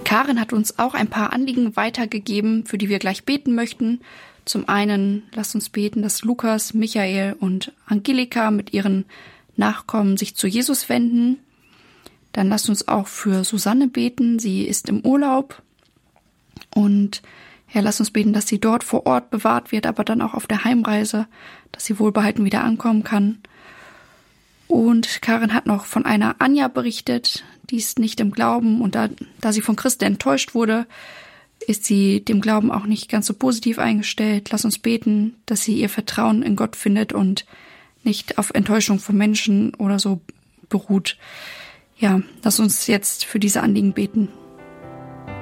Karin hat uns auch ein paar Anliegen weitergegeben, für die wir gleich beten möchten. Zum einen lasst uns beten, dass Lukas, Michael und Angelika mit ihren Nachkommen sich zu Jesus wenden. Dann lasst uns auch für Susanne beten. Sie ist im Urlaub. Und ja, lasst uns beten, dass sie dort vor Ort bewahrt wird, aber dann auch auf der Heimreise, dass sie wohlbehalten wieder ankommen kann. Und Karin hat noch von einer Anja berichtet, die ist nicht im Glauben. Und da sie von Christen enttäuscht wurde, ist sie dem Glauben auch nicht ganz so positiv eingestellt. Lass uns beten, dass sie ihr Vertrauen in Gott findet und nicht auf Enttäuschung von Menschen oder so beruht. Ja, lass uns jetzt für diese Anliegen beten.